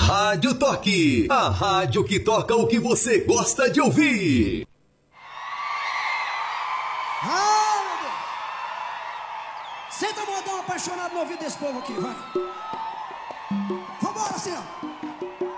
Rádio Toque, a rádio que toca o que você gosta de ouvir. Ah, meu Deus. Senta, modão apaixonado no ouvido desse povo aqui, vai. Vambora, assim, ó.